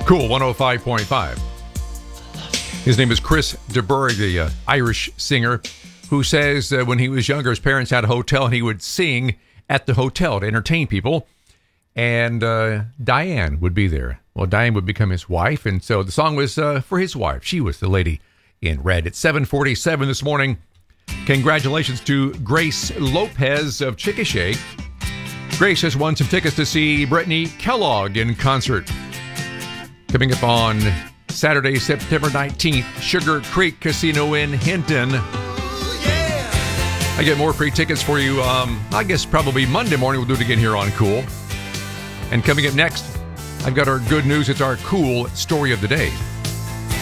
Cool 105.5. His name is Chris de Burgh, the Irish singer, who says that when he was younger, his parents had a hotel and he would sing at the hotel to entertain people. And Diane would be there. Well, Diane would become his wife. And so the song was for his wife. She was the lady in red. It's 7:47 this morning. Congratulations to Grace Lopez of Chickasha. Grace has won some tickets to see Brittany Kellogg in concert. Coming up on Saturday, September 19th, Sugar Creek Casino in Hinton. I get more free tickets for you, I guess probably Monday morning. We'll do it again here on Cool. And coming up next, I've got our good news. It's our cool story of the day.